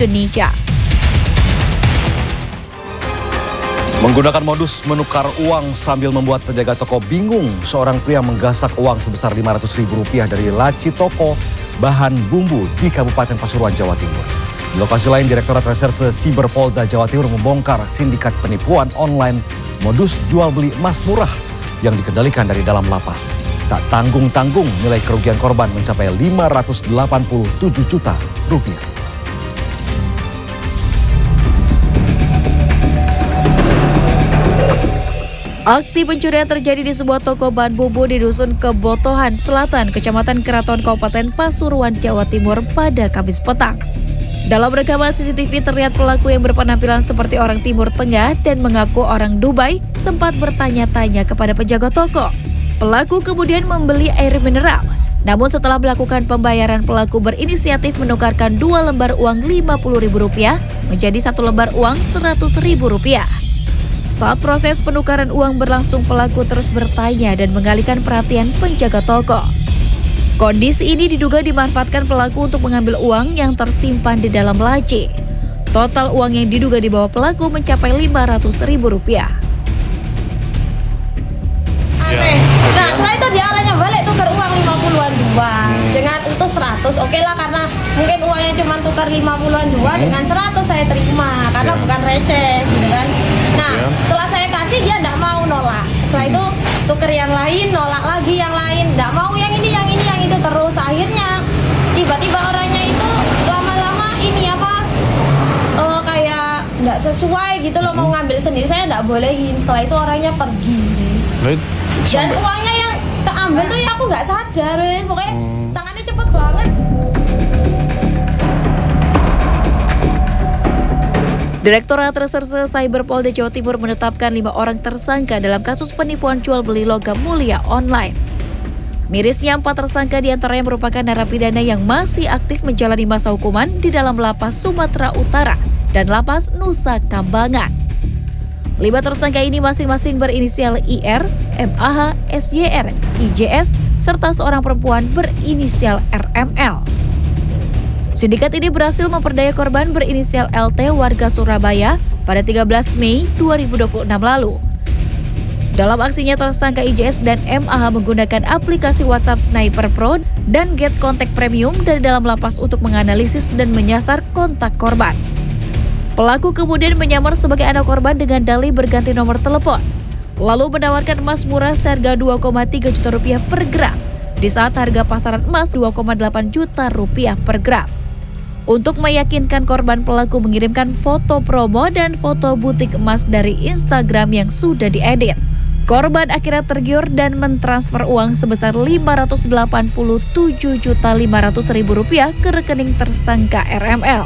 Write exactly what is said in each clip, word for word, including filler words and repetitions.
Indonesia. Menggunakan modus menukar uang sambil membuat penjaga toko bingung, seorang pria menggasak uang sebesar lima ratus ribu rupiah dari laci toko bahan bumbu di Kabupaten Pasuruan, Jawa Timur. Di lokasi lain, Direktorat Reserse Siber Polda Jawa Timur membongkar sindikat penipuan online modus jual beli emas murah yang dikendalikan dari dalam lapas. Tak tanggung-tanggung, nilai kerugian korban mencapai lima ratus delapan puluh tujuh juta rupiah. Aksi pencurian terjadi di sebuah toko bahan bumbu di Dusun Kebotohan Selatan, Kecamatan Keraton, Kabupaten Pasuruan, Jawa Timur pada Kamis petang. Dalam rekaman C C T V terlihat pelaku yang berpenampilan seperti orang Timur Tengah dan mengaku orang Dubai sempat bertanya-tanya kepada penjaga toko. Pelaku kemudian membeli air mineral. Namun setelah melakukan pembayaran, pelaku berinisiatif menukarkan dua lembar uang lima puluh ribu rupiah menjadi satu lembar uang seratus ribu rupiah. Saat proses penukaran uang berlangsung, pelaku terus bertanya dan mengalihkan perhatian penjaga toko. Kondisi ini diduga dimanfaatkan pelaku untuk mengambil uang yang tersimpan di dalam laci. Total uang yang diduga dibawa pelaku mencapai lima ratus ribu rupiah. Ya. Nah, setelah itu dia arahnya balik tukar uang lima puluhan dua dengan itu seratus. Oke lah, karena mungkin uangnya cuma tukar lima puluhan dua hmm. dengan seratus saya terima karena ya. bukan receh, gitu kan. Nah, ya. setelah saya kasih dia enggak mau, nolak. Setelah hmm. itu tukar yang lain, nolak lagi yang lain, enggak mau yang ini, yang ini, yang itu terus. Akhirnya tiba-tiba orangnya itu lama-lama ini apa uh, kayak enggak sesuai gitu loh, hmm. mau ngambil sendiri, saya enggak bolehin. Setelah itu orangnya pergi. Right. Dan uangnya yang keambil tuh ya aku nggak sadar, weh. Pokoknya hmm. tangannya cepet banget. Direktorat Reserse Cyber Polda Jawa Timur menetapkan lima orang tersangka dalam kasus penipuan jual beli logam mulia online. Mirisnya, empat tersangka diantaranya merupakan narapidana yang masih aktif menjalani masa hukuman di dalam lapas Sumatera Utara dan lapas Nusa Kambangan. Lima tersangka ini masing-masing berinisial I R, M A H, S Y R, I J S, serta seorang perempuan berinisial R M L. Sindikat ini berhasil memperdaya korban berinisial L T warga Surabaya pada tiga belas Mei dua ribu dua puluh enam lalu. Dalam aksinya, tersangka I J S dan M A H menggunakan aplikasi WhatsApp Sniper Pro dan Get Contact Premium dari dalam lapas untuk menganalisis dan menyasar kontak korban. Pelaku kemudian menyamar sebagai anak korban dengan dalih berganti nomor telepon, lalu menawarkan emas murah seharga dua koma tiga juta rupiah per gram, di saat harga pasaran emas dua koma delapan juta rupiah per gram. Untuk meyakinkan korban, pelaku mengirimkan foto promo dan foto butik emas dari Instagram yang sudah diedit. Korban akhirnya tergiur dan mentransfer uang sebesar lima ratus delapan puluh tujuh juta lima ratus ribu rupiah ke rekening tersangka R M L.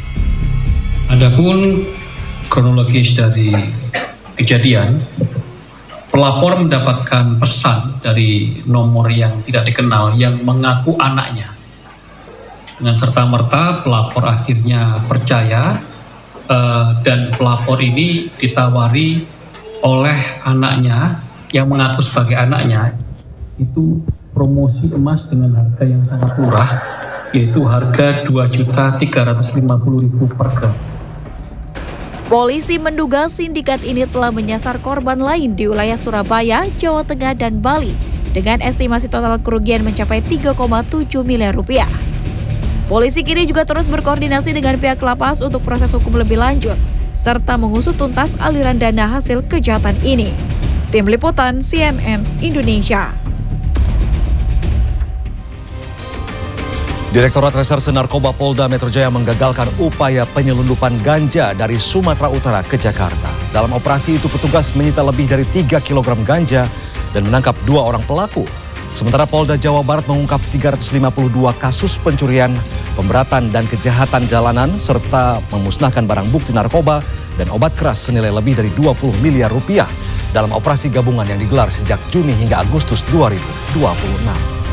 Adapun kronologis dari kejadian, pelapor mendapatkan pesan dari nomor yang tidak dikenal yang mengaku anaknya. Dengan serta-merta pelapor akhirnya percaya uh, dan pelapor ini ditawari oleh anaknya yang mengaku sebagai anaknya itu promosi emas dengan harga yang sangat murah, yaitu harga dua juta tiga ratus lima puluh ribu per gram. Polisi menduga sindikat ini telah menyasar korban lain di wilayah Surabaya, Jawa Tengah, dan Bali dengan estimasi total kerugian mencapai tiga koma tujuh miliar rupiah. Polisi kini juga terus berkoordinasi dengan pihak lapas untuk proses hukum lebih lanjut, serta mengusut tuntas aliran dana hasil kejahatan ini. Tim Liputan C N N Indonesia. Direktorat Reserse Narkoba Polda Metro Jaya menggagalkan upaya penyelundupan ganja dari Sumatera Utara ke Jakarta. Dalam operasi itu, petugas menyita lebih dari tiga kilogram ganja dan menangkap dua orang pelaku. Sementara Polda Jawa Barat mengungkap tiga ratus lima puluh dua kasus pencurian, pemberatan dan kejahatan jalanan, serta memusnahkan barang bukti narkoba dan obat keras senilai lebih dari dua puluh miliar rupiah dalam operasi gabungan yang digelar sejak Juni hingga Agustus dua ribu dua puluh enam.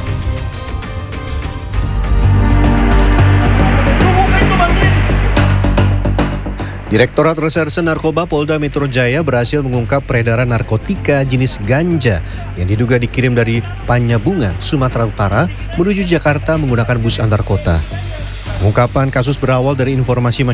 Direktorat Reserse Narkoba Polda Metro Jaya berhasil mengungkap peredaran narkotika jenis ganja yang diduga dikirim dari Panyabungan, Sumatera Utara menuju Jakarta menggunakan bus antar kota. Pengungkapan kasus berawal dari informasi masyarakat